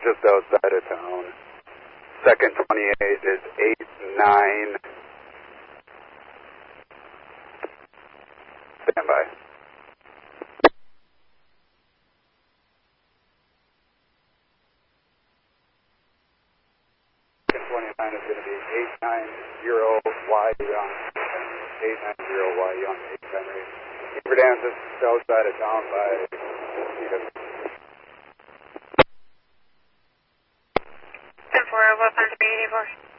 just outside of town. Second 28 is 89. Stand by. Second 29 is going to be 890Y Young. 890Y Young, 8 Henry. Keeper Dam just outside of town by CW. 10-4, what time to be 84?